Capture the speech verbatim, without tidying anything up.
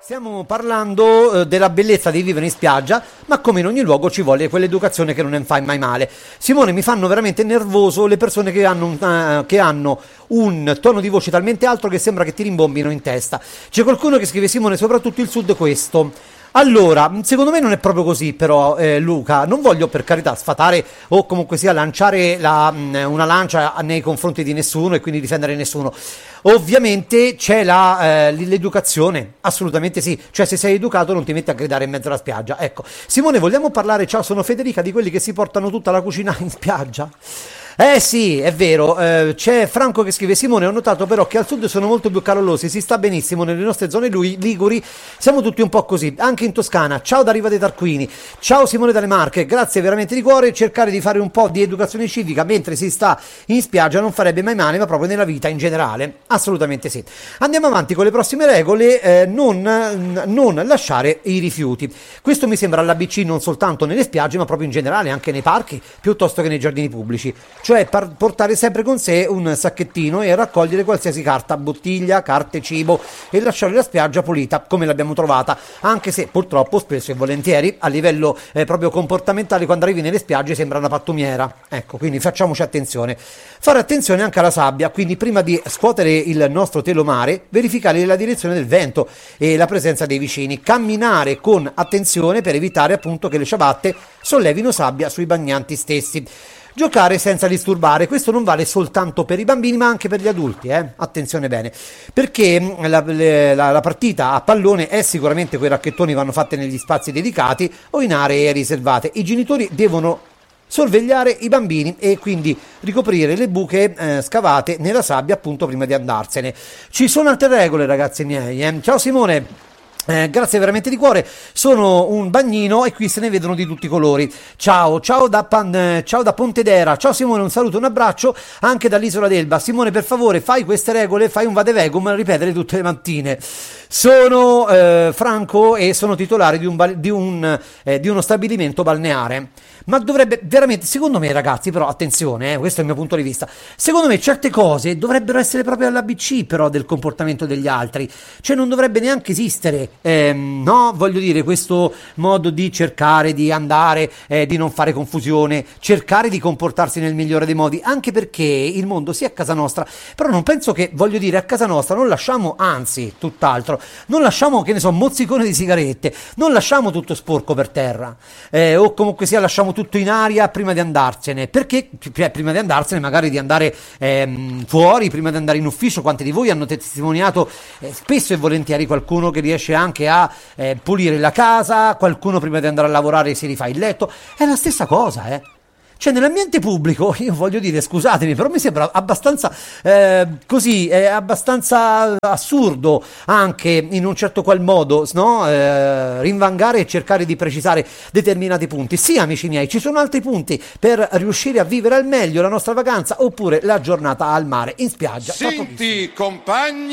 Stiamo parlando eh, della bellezza di vivere in spiaggia, ma come in ogni luogo ci vuole quell'educazione che non ne fa mai male. Simone, mi fanno veramente nervoso le persone che hanno, un, uh, che hanno un tono di voce talmente alto che sembra che ti rimbombino in testa. C'è qualcuno che scrive: Simone, soprattutto il sud questo. Allora, secondo me non è proprio così, però, eh, Luca, non voglio per carità sfatare o comunque sia lanciare la, mh, una lancia nei confronti di nessuno e quindi difendere nessuno. Ovviamente c'è la, eh, l'educazione, assolutamente sì, cioè se sei educato non ti metti a gridare in mezzo alla spiaggia. Ecco, Simone, vogliamo parlare, ciao, sono Federica, di quelli che si portano tutta la cucina in spiaggia? Eh sì, è vero, eh, c'è Franco che scrive: Simone, ho notato però che al sud sono molto più calorosi, si sta benissimo, nelle nostre zone lui, liguri siamo tutti un po' così, anche in Toscana. Ciao da Riva dei Tarquini, ciao Simone dalle Marche, grazie veramente di cuore. Cercare di fare un po' di educazione civica mentre si sta in spiaggia non farebbe mai male, ma proprio nella vita in generale, assolutamente sì. Andiamo avanti con le prossime regole, eh, non, non lasciare i rifiuti. Questo mi sembra l'A B C non soltanto nelle spiagge ma proprio in generale, anche nei parchi piuttosto che nei giardini pubblici. Cioè par- portare sempre con sé un sacchettino e raccogliere qualsiasi carta, bottiglia, carte, cibo e lasciare la spiaggia pulita come l'abbiamo trovata, anche se purtroppo spesso e volentieri a livello eh, proprio comportamentale quando arrivi nelle spiagge sembra una pattumiera. Ecco, quindi facciamoci attenzione. Fare attenzione anche alla sabbia, quindi prima di scuotere il nostro telomare verificare la direzione del vento e la presenza dei vicini, camminare con attenzione per evitare appunto che le ciabatte sollevino sabbia sui bagnanti stessi. Giocare senza disturbare, questo non vale soltanto per i bambini ma anche per gli adulti, eh? Attenzione bene, perché la, la, la partita a pallone è sicuramente, quei racchettoni vanno fatte negli spazi dedicati o in aree riservate. I genitori devono sorvegliare i bambini e quindi ricoprire le buche eh, scavate nella sabbia appunto prima di andarsene. Ci sono altre regole, ragazzi miei, eh? Ciao Simone. Eh, grazie veramente di cuore, sono un bagnino e qui se ne vedono di tutti i colori. Ciao, ciao da, Pan, eh, ciao da Pontedera, ciao Simone, un saluto, un abbraccio anche dall'isola d'Elba. Simone, per favore fai queste regole, fai un vadevecum, ripetere tutte le mattine. Sono eh, Franco e sono titolare di, un, di, un, eh, di uno stabilimento balneare. Ma dovrebbe veramente, secondo me ragazzi, però attenzione, eh, questo è il mio punto di vista, secondo me certe cose dovrebbero essere proprio all'A B C però del comportamento degli altri, cioè non dovrebbe neanche esistere, ehm, no, voglio dire, questo modo di cercare di andare, eh, di non fare confusione, cercare di comportarsi nel migliore dei modi, anche perché il mondo sia a casa nostra, però non penso che, voglio dire, a casa nostra non lasciamo, anzi, tutt'altro, non lasciamo, che ne so, mozzicone di sigarette, non lasciamo tutto sporco per terra, eh, o comunque sia lasciamo tutto in aria prima di andarsene, perché cioè, prima di andarsene magari di andare ehm, fuori, prima di andare in ufficio. Quanti di voi hanno testimoniato eh, spesso e volentieri qualcuno che riesce anche a eh, pulire la casa, qualcuno prima di andare a lavorare si rifà il letto, è la stessa cosa, eh. Cioè nell'ambiente pubblico, io voglio dire, scusatemi, però mi sembra abbastanza eh, così, è abbastanza assurdo anche in un certo qual modo, no? Eh, rinvangare e cercare di precisare determinati punti. Sì, amici miei, ci sono altri punti per riuscire a vivere al meglio la nostra vacanza oppure la giornata al mare, in spiaggia. Senti, compagni.